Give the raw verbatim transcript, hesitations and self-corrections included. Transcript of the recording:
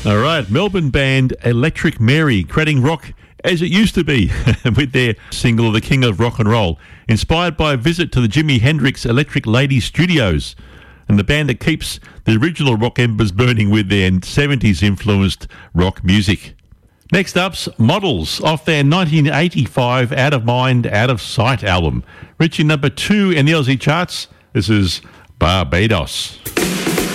All right, Melbourne band Electric Mary, creating rock as it used to be with their single The King of Rock and Roll, inspired by a visit to the Jimi Hendrix Electric Lady Studios, and the band that keeps the original rock embers burning with their seventies influenced rock music. Next up's Models, off their nineteen eighty-five Out of Mind, Out of Sight album, reaching number two in the Aussie charts. This is Barbados.